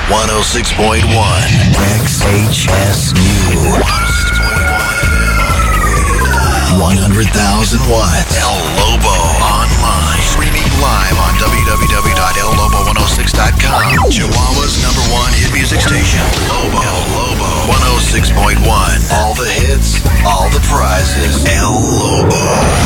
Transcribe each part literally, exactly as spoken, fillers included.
one oh six point one X H S U. one hundred thousand watts. El Lobo online. Streaming live on w w w dot el lobo one oh six dot com. Chihuahua's number one hit music station. Lobo. El Lobo. one oh six point one. All the hits, all the prizes. El Lobo.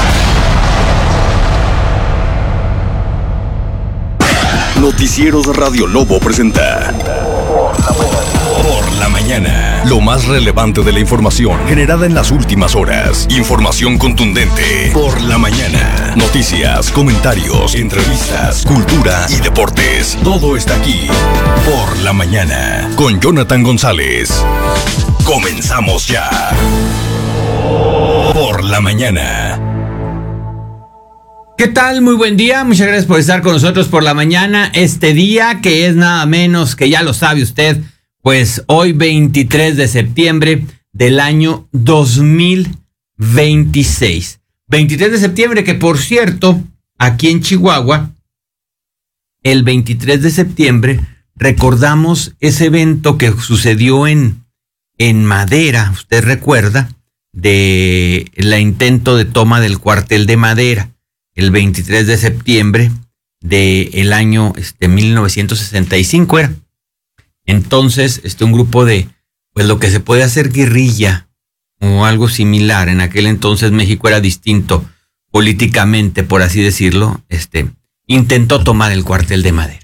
Noticieros Radio Lobo presenta Por la Mañana. Lo más relevante de la información generada en las últimas horas. Información contundente. Por la Mañana. Noticias, comentarios, entrevistas, cultura y deportes. Todo está aquí. Por la Mañana. Con Jonathan González. Comenzamos ya. Por la Mañana. ¿Qué tal? Muy buen día, muchas gracias por estar con nosotros por la mañana, este día que es nada menos que ya lo sabe usted, pues hoy veintitrés de septiembre del año dos mil veintiséis. veintitrés de septiembre que, por cierto, aquí en Chihuahua, el veintitrés de septiembre recordamos ese evento que sucedió en, en Madera, usted recuerda, de la intento de toma del cuartel de Madera. El veintitrés de septiembre del año este, mil novecientos sesenta y cinco era. Entonces, este, un grupo de, pues lo que se puede hacer guerrilla o algo similar. En aquel entonces México era distinto políticamente, por así decirlo. Este, intentó tomar el cuartel de Madera.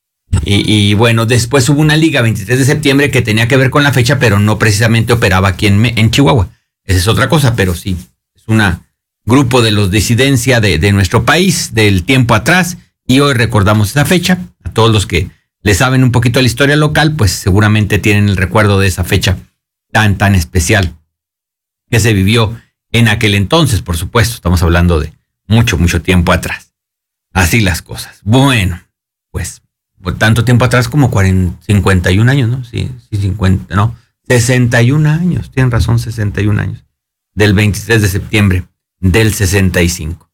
Y, y bueno, después hubo una liga veintitrés de septiembre que tenía que ver con la fecha, pero no precisamente operaba aquí en, en Chihuahua. Esa es otra cosa, pero sí, es una... grupo de los disidencia de, de nuestro país, del tiempo atrás, y hoy recordamos esa fecha. A todos los que le saben un poquito de la historia local, pues seguramente tienen el recuerdo de esa fecha tan, tan especial que se vivió en aquel entonces, por supuesto. Estamos hablando de mucho, mucho tiempo atrás. Así las cosas. Bueno, pues, por tanto tiempo atrás como cuarenta, cincuenta y un años, ¿no? Sí, sí, cincuenta, no, sesenta y un años, tienen razón, sesenta y un años, del veintitrés de septiembre del sesenta y cinco.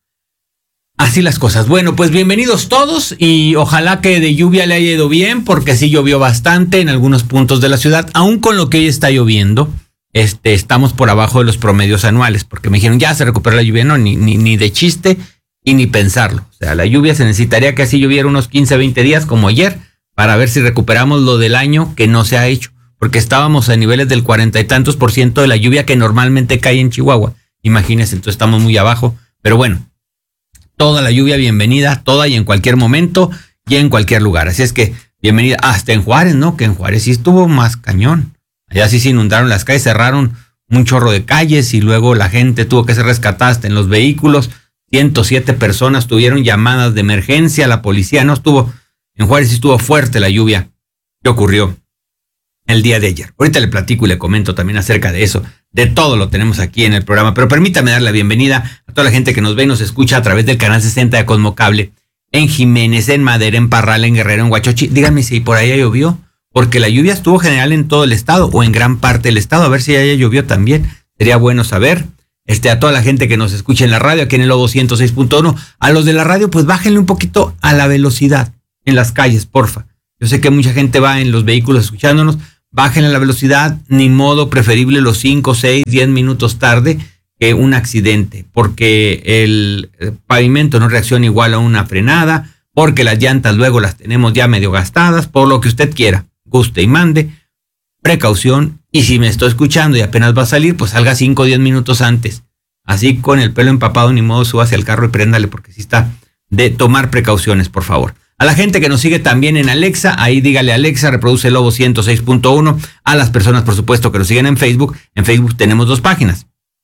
Así las cosas. Bueno, pues bienvenidos todos y ojalá que de lluvia le haya ido bien, porque sí llovió bastante en algunos puntos de la ciudad. Aún con lo que hoy está lloviendo, este, estamos por abajo de los promedios anuales, porque me dijeron, ya se recuperó la lluvia. No, ni, ni, ni de chiste y ni pensarlo. O sea, la lluvia se necesitaría que así lloviera unos quince, veinte días como ayer, para ver si recuperamos lo del año que no se ha hecho, porque estábamos a niveles del cuarenta y tantos por ciento de la lluvia que normalmente cae en Chihuahua. Imagínense, entonces estamos muy abajo, pero bueno, toda la lluvia bienvenida, toda y en cualquier momento y en cualquier lugar. Así es que bienvenida hasta en Juárez, ¿no? Que en Juárez sí estuvo más cañón. Allá sí se inundaron las calles, cerraron un chorro de calles y luego la gente tuvo que ser rescatada hasta en los vehículos. ciento siete personas tuvieron llamadas de emergencia, la policía no estuvo. En Juárez sí estuvo fuerte la lluvia que ocurrió el día de ayer. Ahorita le platico y le comento también acerca de eso. De todo lo tenemos aquí en el programa. Pero permítame dar la bienvenida a toda la gente que nos ve y nos escucha a través del canal sesenta de Cosmocable. En Jiménez, en Madera, en Parral, en Guerrero, en Huachochi. Díganme si por ahí llovió. Porque la lluvia estuvo general en todo el estado o en gran parte del estado. A ver si allá llovió también. Sería bueno saber. Este, a toda la gente que nos escucha en la radio, aquí en el Lobo ciento seis punto uno. A los de la radio, pues bájenle un poquito a la velocidad en las calles, porfa. Yo sé que mucha gente va en los vehículos escuchándonos. Bájenle la velocidad, ni modo, preferible los cinco, seis, diez minutos tarde que un accidente, porque el pavimento no reacciona igual a una frenada, porque las llantas luego las tenemos ya medio gastadas, por lo que usted quiera, guste y mande, precaución, y si me estoy escuchando y apenas va a salir, pues salga cinco o diez minutos antes, así con el pelo empapado, ni modo, suba hacia el carro y préndale, porque sí está de tomar precauciones, por favor. A la gente que nos sigue también en Alexa, ahí dígale Alexa, reproduce Lobo ciento seis punto uno. A las personas, por supuesto, que nos siguen en Facebook. En Facebook tenemos dos páginas.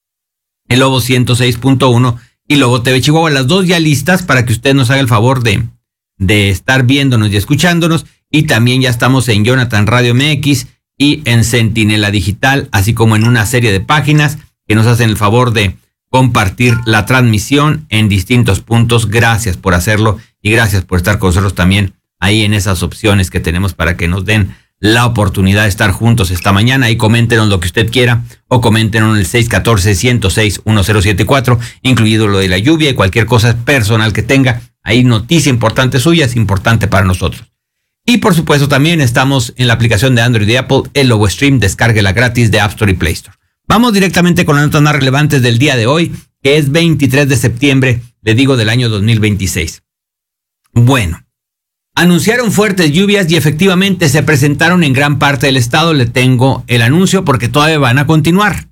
El Lobo ciento seis punto uno y Lobo T V Chihuahua. Las dos ya listas para que usted nos haga el favor de, de estar viéndonos y escuchándonos. Y también ya estamos en Jonathan Radio M X y en Centinela Digital, así como en una serie de páginas que nos hacen el favor de compartir la transmisión en distintos puntos. Gracias por hacerlo y gracias por estar con nosotros también ahí en esas opciones que tenemos para que nos den la oportunidad de estar juntos esta mañana. Y coméntenos lo que usted quiera o coméntenos en el seis uno cuatro, uno cero seis, uno cero siete cuatro, incluido lo de la lluvia y cualquier cosa personal que tenga. Ahí noticia importante suya, es importante para nosotros. Y por supuesto también estamos en la aplicación de Android y de Apple, el Lobo Stream, descárguela gratis de App Store y Play Store. Vamos directamente con las notas más relevantes del día de hoy, que es veintitrés de septiembre, le digo, del año dos mil veintiséis. Bueno, anunciaron fuertes lluvias y efectivamente se presentaron en gran parte del estado. Le tengo el anuncio porque todavía van a continuar.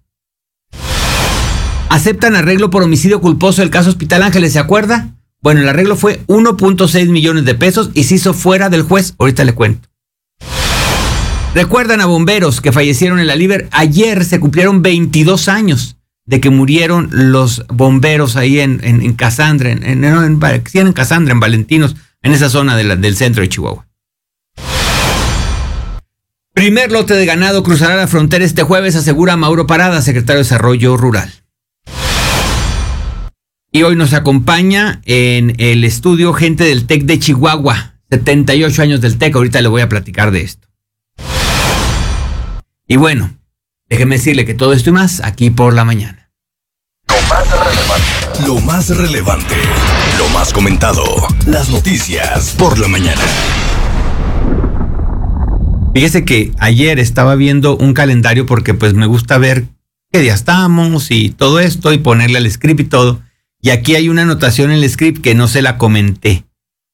Aceptan arreglo por homicidio culposo del caso Hospital Ángeles, ¿se acuerda? Bueno, el arreglo fue uno punto seis millones de pesos y se hizo fuera del juez. Ahorita le cuento. Recuerdan a bomberos que fallecieron en la Liber. Ayer se cumplieron veintidós años de que murieron los bomberos ahí en, en, en Casandra, en, en, en, en, en Casandra, en Valentinos, en esa zona de la, del centro de Chihuahua. Primer lote de ganado cruzará la frontera este jueves, asegura Mauro Parada, secretario de Desarrollo Rural. Y hoy nos acompaña en el estudio gente del TEC de Chihuahua, setenta y ocho años del TEC, ahorita le voy a platicar de esto. Y bueno, déjeme decirle que todo esto y más aquí por la mañana. Lo más relevante. Lo más relevante. Lo más comentado. Las noticias por la mañana. Fíjese que ayer estaba viendo un calendario porque pues me gusta ver qué día estamos y todo esto y ponerle al script y todo. Y aquí hay una anotación en el script que no se la comenté.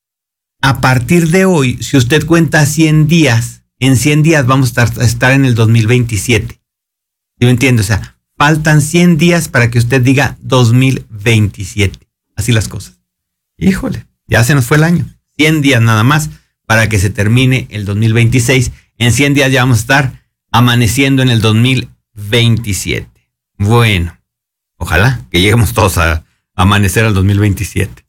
A partir de hoy, si usted cuenta cien días, en cien días vamos a estar, a estar en el dos mil veintisiete. ¿Sí me entiende? O sea, faltan cien días para que usted diga dos mil veintisiete. Así las cosas. Híjole, ya se nos fue el año. cien días nada más para que se termine el dos mil veintiséis. En cien días ya vamos a estar amaneciendo en el dos mil veintisiete. Bueno, ojalá que lleguemos todos a amanecer al dos mil veintisiete.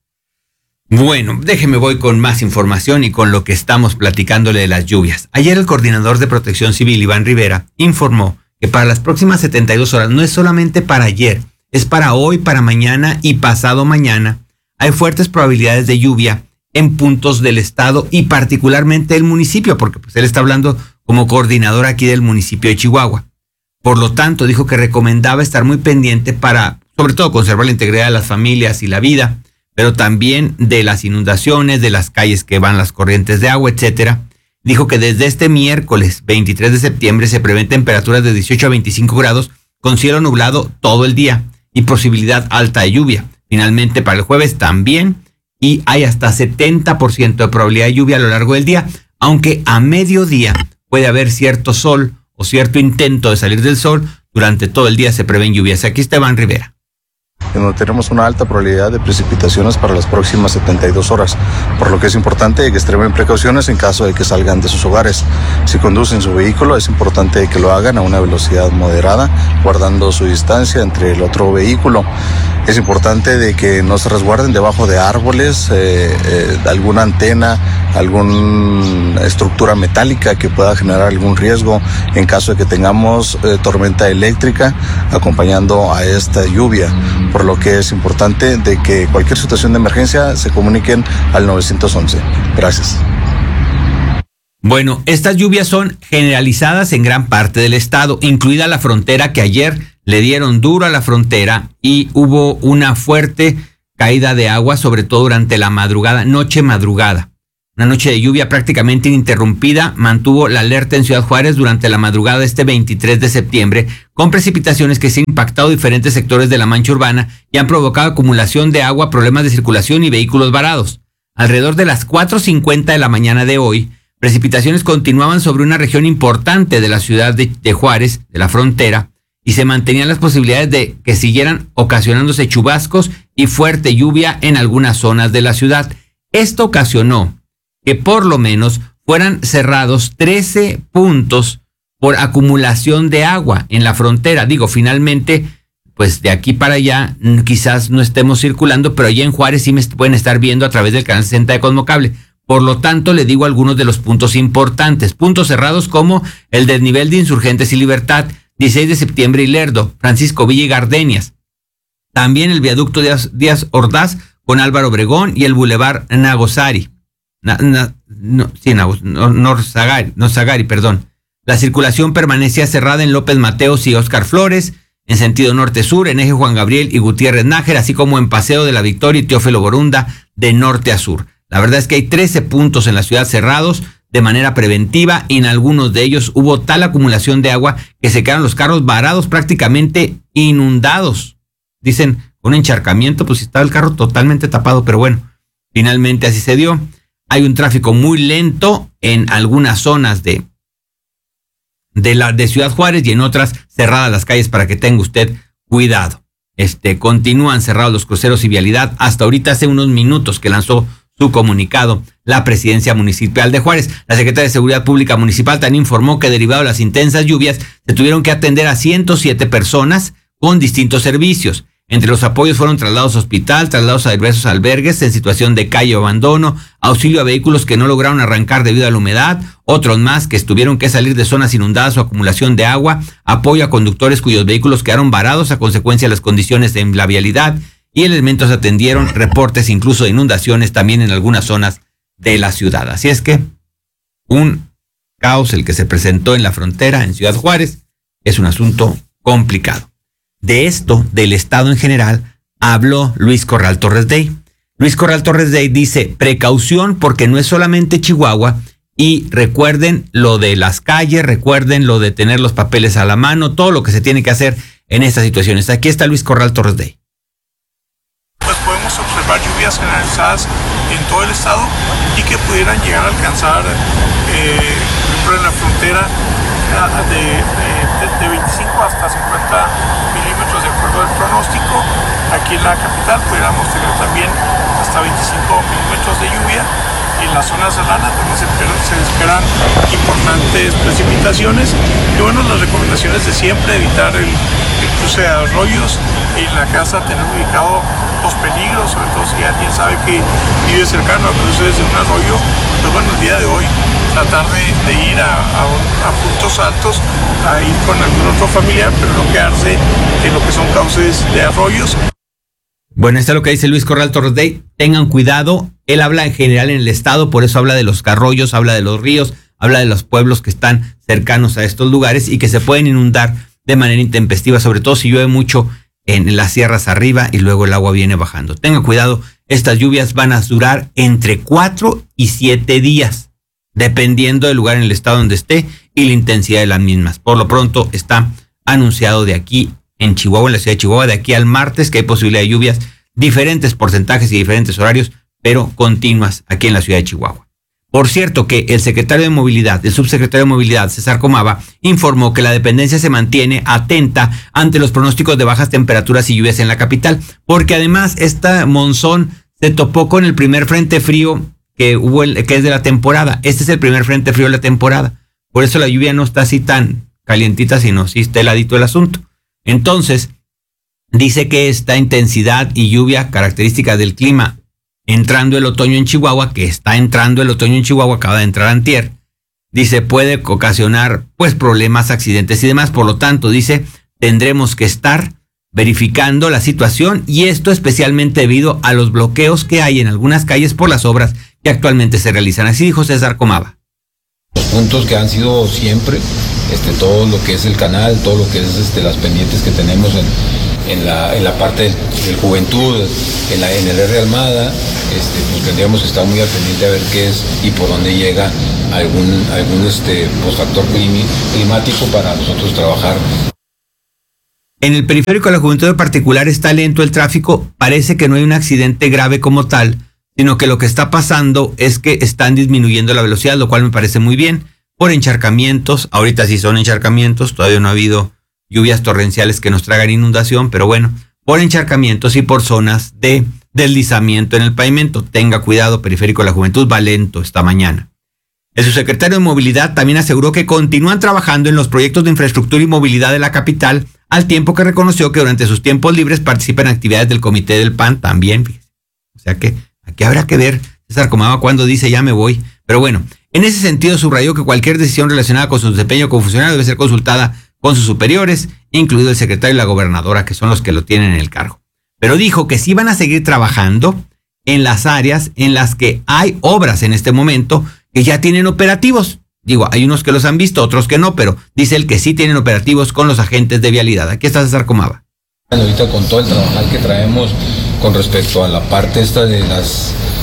Bueno, déjeme voy con más información y con lo que estamos platicándole de las lluvias. Ayer el coordinador de Protección Civil, Iván Rivera, informó que para las próximas setenta y dos horas, no es solamente para ayer, es para hoy, para mañana y pasado mañana, hay fuertes probabilidades de lluvia en puntos del estado y particularmente del municipio, porque pues él está hablando como coordinador aquí del municipio de Chihuahua. Por lo tanto, dijo que recomendaba estar muy pendiente para, sobre todo, conservar la integridad de las familias y la vida, pero también de las inundaciones, de las calles que van las corrientes de agua, etcétera. Dijo que desde este miércoles veintitrés de septiembre se prevén temperaturas de dieciocho a veinticinco grados con cielo nublado todo el día y posibilidad alta de lluvia. Finalmente, para el jueves también, y hay hasta setenta por ciento de probabilidad de lluvia a lo largo del día, aunque a mediodía puede haber cierto sol o cierto intento de salir del sol. Durante todo el día se prevén lluvias. Aquí está Iván Rivera. En donde tenemos una alta probabilidad de precipitaciones para las próximas setenta y dos horas, por lo que es importante que extremen precauciones en caso de que salgan de sus hogares. Si conducen su vehículo, es importante que lo hagan a una velocidad moderada, guardando su distancia entre el otro vehículo. Es importante de que no se resguarden debajo de árboles, eh, eh, de alguna antena, alguna estructura metálica que pueda generar algún riesgo en caso de que tengamos eh, tormenta eléctrica acompañando a esta lluvia. Por lo que es importante de que cualquier situación de emergencia se comuniquen al nueve once. Gracias. Bueno, estas lluvias son generalizadas en gran parte del estado, incluida la frontera, que ayer le dieron duro a la frontera y hubo una fuerte caída de agua, sobre todo durante la madrugada, noche madrugada. Una noche de lluvia prácticamente ininterrumpida mantuvo la alerta en Ciudad Juárez durante la madrugada de este veintitrés de septiembre, con precipitaciones que se han impactado diferentes sectores de la mancha urbana y han provocado acumulación de agua, problemas de circulación y vehículos varados. Alrededor de las cuatro cincuenta de la mañana de hoy, precipitaciones continuaban sobre una región importante de la ciudad de, de Juárez, de la frontera, y se mantenían las posibilidades de que siguieran ocasionándose chubascos y fuerte lluvia en algunas zonas de la ciudad. Esto ocasionó que por lo menos fueran cerrados trece puntos por acumulación de agua en la frontera. Digo, finalmente, pues de aquí para allá quizás no estemos circulando, pero allá en Juárez sí me pueden estar viendo a través del canal sesenta de Cosmocable. Por lo tanto, le digo algunos de los puntos importantes. Puntos cerrados como el desnivel de Insurgentes y Libertad, dieciséis de septiembre y Lerdo, Francisco Villa y Gardenias. También el viaducto Díaz, Díaz Ordaz con Álvaro Obregón y el bulevar Nagosari. Na, na, no, sí, no, Norzagari, Norzagari, perdón. La circulación permanecía cerrada en López Mateos y Óscar Flores, en sentido norte-sur, en eje Juan Gabriel y Gutiérrez Nájera, así como en Paseo de la Victoria y Teófilo Borunda, de norte a sur. La verdad es que hay trece puntos en la ciudad cerrados, de manera preventiva y en algunos de ellos hubo tal acumulación de agua que se quedaron los carros varados, prácticamente inundados. Dicen, un encharcamiento, pues estaba el carro totalmente tapado, pero bueno, finalmente así se dio. Hay un tráfico muy lento en algunas zonas de, de, la, de Ciudad Juárez y en otras cerradas las calles para que tenga usted cuidado. Este, continúan cerrados los cruceros y vialidad. Hasta ahorita hace unos minutos que lanzó su comunicado la Presidencia Municipal de Juárez. La Secretaría de Seguridad Pública Municipal también informó que derivado de las intensas lluvias se tuvieron que atender a ciento siete personas con distintos servicios. Entre los apoyos fueron traslados a hospital, traslados a diversos albergues en situación de calle o abandono, auxilio a vehículos que no lograron arrancar debido a la humedad, otros más que tuvieron que salir de zonas inundadas o acumulación de agua, apoyo a conductores cuyos vehículos quedaron varados a consecuencia de las condiciones de la vialidad y elementos atendieron reportes incluso de inundaciones también en algunas zonas de la ciudad. Así es que un caos el que se presentó en la frontera en Ciudad Juárez es un asunto complicado. De esto, del estado en general, habló Luis Corral Torres Day. Luis Corral Torres Day dice, precaución porque no es solamente Chihuahua y recuerden lo de las calles, recuerden lo de tener los papeles a la mano, todo lo que se tiene que hacer en estas situaciones. Aquí está Luis Corral Torres Day. Pues podemos observar lluvias generalizadas en todo el estado y que pudieran llegar a alcanzar, eh, por ejemplo, en la frontera de, de, de veinticinco hasta cincuenta milímetros de acuerdo al pronóstico. Aquí en la capital pudiéramos tener también hasta veinticinco milímetros de lluvia. En las zonas serranas también se esperan, se esperan importantes precipitaciones. Y bueno, las recomendaciones de siempre, evitar el, el cruce de arroyos, en la casa tener ubicado los peligros, sobre todo si alguien sabe que vive cercano a cruces de un arroyo. Pues bueno, el día de hoy tratar de, de ir a, a, a puntos altos, a ir con algún otro familiar, pero no quedarse en lo que son cauces de arroyos. Bueno, esto es lo que dice Luis Corral Torres Day. Tengan cuidado. Él habla en general en el estado, por eso habla de los arroyos, habla de los ríos, habla de los pueblos que están cercanos a estos lugares y que se pueden inundar de manera intempestiva, sobre todo si llueve mucho en las sierras arriba y luego el agua viene bajando. Tengan cuidado, estas lluvias van a durar entre cuatro y siete días, dependiendo del lugar en el estado donde esté y la intensidad de las mismas. Por lo pronto está anunciado de aquí en Chihuahua, en la ciudad de Chihuahua, de aquí al martes, que hay posibilidad de lluvias, diferentes porcentajes y diferentes horarios, pero continuas aquí en la ciudad de Chihuahua. Por cierto que el secretario de Movilidad, el subsecretario de Movilidad, César Comava, informó que la dependencia se mantiene atenta ante los pronósticos de bajas temperaturas y lluvias en la capital, porque además esta monzón se topó con el primer frente frío que hubo, el, que es de la temporada. Este es el primer frente frío de la temporada. Por eso la lluvia no está así tan calientita, sino sí está heladito el asunto. Entonces, dice que esta intensidad y lluvia característica del clima entrando el otoño en Chihuahua, que está entrando el otoño en Chihuahua, acaba de entrar antier, dice, puede ocasionar pues problemas, accidentes y demás. Por lo tanto, dice, tendremos que estar verificando la situación y esto especialmente debido a los bloqueos que hay en algunas calles por las obras que actualmente se realizan. Así dijo César Comava. Los puntos que han sido siempre, este, todo lo que es el canal, todo lo que es este, las pendientes que tenemos en, en, la, en la parte del, del Juventud, en, la, en el R. Almada, este, pues tendríamos que estar muy al pendiente a ver qué es y por dónde llega algún, algún este, pues, factor climático para nosotros trabajar. En el periférico de la Juventud en particular está lento el tráfico, parece que no hay un accidente grave como tal, sino que lo que está pasando es que están disminuyendo la velocidad, lo cual me parece muy bien, por encharcamientos. Ahorita sí son encharcamientos, todavía no ha habido lluvias torrenciales que nos traigan inundación, pero bueno, por encharcamientos y por zonas de deslizamiento en el pavimento. Tenga cuidado, periférico de la Juventud va lento esta mañana. El subsecretario de Movilidad también aseguró que continúan trabajando en los proyectos de infraestructura y movilidad de la capital, al tiempo que reconoció que durante sus tiempos libres participa en actividades del Comité del P A N también. Fíjese. O sea que aquí habrá que ver César Comava cuando dice ya me voy. Pero bueno, en ese sentido subrayó que cualquier decisión relacionada con su desempeño como funcionario debe ser consultada con sus superiores, incluido el secretario y la gobernadora, que son los que lo tienen en el cargo. Pero dijo que sí van a seguir trabajando en las áreas en las que hay obras en este momento que ya tienen operativos. Digo, hay unos que los han visto, otros que no, pero dice él que sí tienen operativos con los agentes de vialidad. Aquí está César Comava. Bueno, ahorita con todo el trabajar que traemos con respecto a la parte esta de las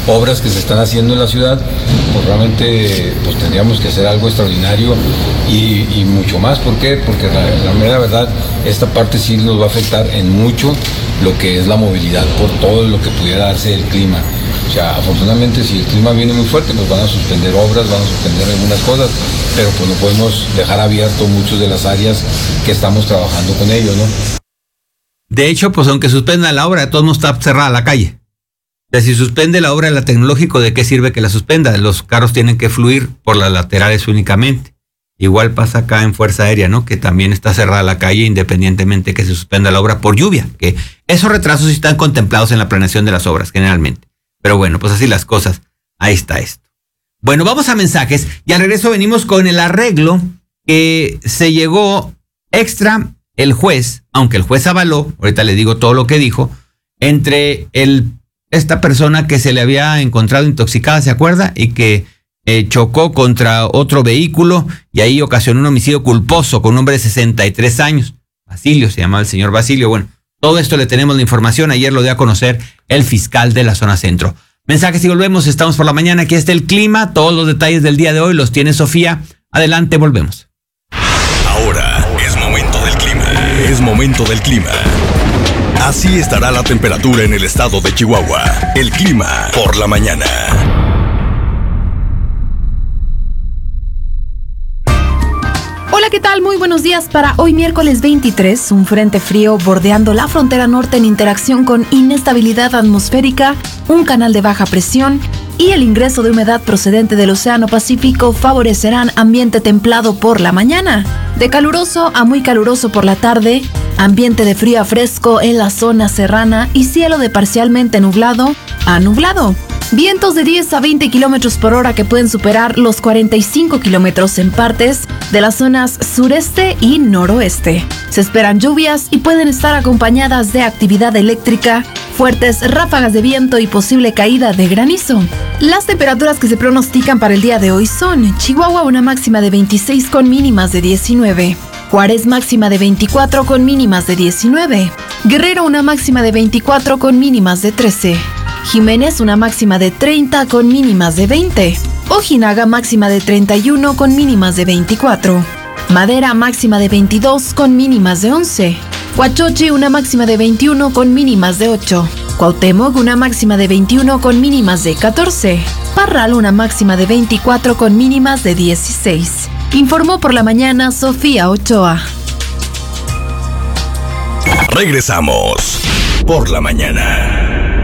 obras que se están haciendo en la ciudad, pues realmente pues tendríamos que hacer algo extraordinario y, y mucho más. ¿Por qué? Porque la, la mera verdad, esta parte sí nos va a afectar en mucho lo que es la movilidad por todo lo que pudiera darse el clima. O sea, afortunadamente si el clima viene muy fuerte, pues van a suspender obras, van a suspender algunas cosas, pero pues no podemos dejar abierto muchas de las áreas que estamos trabajando con ellos, ¿no? De hecho, pues aunque suspenda la obra, de todos modos está cerrada la calle. O sea, si suspende la obra de la Tecnológico, ¿de qué sirve que la suspenda? Los carros tienen que fluir por las laterales únicamente. Igual pasa acá en Fuerza Aérea, ¿no? Que también está cerrada la calle independientemente que se suspenda la obra por lluvia. Que esos retrasos sí están contemplados en la planeación de las obras, generalmente. Pero bueno, pues así las cosas. Ahí está esto. Bueno, vamos a mensajes y al regreso venimos con el arreglo que se llegó extra el juez, aunque el juez avaló, ahorita le digo todo lo que dijo, entre el, esta persona que se le había encontrado intoxicada, ¿se acuerda? Y que eh, chocó contra otro vehículo y ahí ocasionó un homicidio culposo con un hombre de sesenta y tres años. Basilio, se llamaba el señor Basilio. Bueno, todo esto le tenemos la información. Ayer lo dio a conocer el fiscal de la zona centro. Mensajes y volvemos. Estamos por la mañana. Aquí está el clima. Todos los detalles del día de hoy los tiene Sofía. Adelante, volvemos. Ahora es momento del clima. Es momento del clima. Así estará la temperatura en el estado de Chihuahua. El clima por la mañana. Hola, ¿qué tal? Muy buenos días para hoy miércoles veintitrés. Un frente frío bordeando la frontera norte en interacción con inestabilidad atmosférica, un canal de baja presión y el ingreso de humedad procedente del Océano Pacífico favorecerán ambiente templado por la mañana. De caluroso a muy caluroso por la tarde, ambiente de frío a fresco en la zona serrana y cielo de parcialmente nublado a nublado. Vientos de diez a veinte kilómetros por hora que pueden superar los cuarenta y cinco kilómetros en partes de las zonas sureste y noroeste. Se esperan lluvias y pueden estar acompañadas de actividad eléctrica, fuertes ráfagas de viento y posible caída de granizo. Las temperaturas que se pronostican para el día de hoy son: Chihuahua una máxima de veintiséis con mínimas de diecinueve. Juárez máxima de veinticuatro con mínimas de diecinueve. Guerrero una máxima de veinticuatro con mínimas de trece. Jiménez una máxima de treinta con mínimas de veinte. Ojinaga máxima de treinta y uno con mínimas de veinticuatro. Madera máxima de veintidós con mínimas de once. Huachochi una máxima de veintiuno con mínimas de ocho. Cuauhtémoc una máxima de veintiuno con mínimas de catorce. Parral una máxima de veinticuatro con mínimas de dieciséis. Informó por la mañana Sofía Ochoa. Regresamos por la mañana.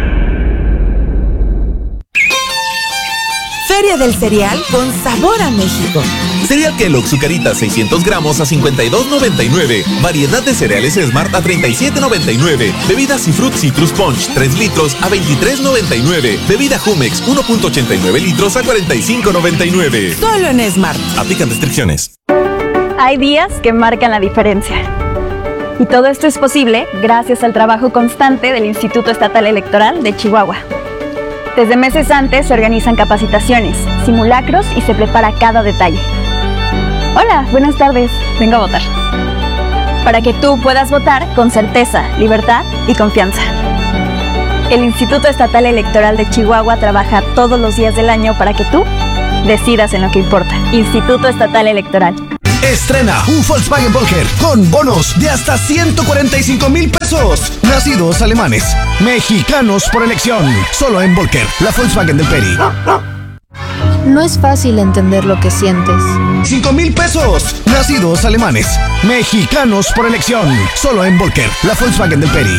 Feria del cereal con sabor a México. Cereal Kellogg Zucaritas seiscientos gramos a cincuenta y dos noventa y nueve. Variedad de cereales Smart a treinta y siete noventa y nueve. Bebida Cifrut Citrus Punch tres litros a veintitrés noventa y nueve. Bebida Jumex uno punto ochenta y nueve litros a cuarenta y cinco noventa y nueve. Solo en Smart. Aplican restricciones. Hay días que marcan la diferencia. Y todo esto es posible gracias al trabajo constante del Instituto Estatal Electoral de Chihuahua. Desde meses antes se organizan capacitaciones, simulacros y se prepara cada detalle. Hola, buenas tardes, vengo a votar. Para que tú puedas votar con certeza, libertad y confianza. El Instituto Estatal Electoral de Chihuahua trabaja todos los días del año para que tú decidas en lo que importa. Instituto Estatal Electoral. Estrena un Volkswagen Volker con bonos de hasta ciento cuarenta y cinco mil pesos. Nacidos alemanes, mexicanos por elección. Solo en Volker, la Volkswagen del Peri. No es fácil entender lo que sientes. cinco mil pesos. Nacidos alemanes, mexicanos por elección. Solo en Volker, la Volkswagen del Peri.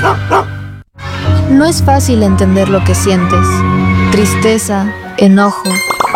No es fácil entender lo que sientes. Tristeza, enojo,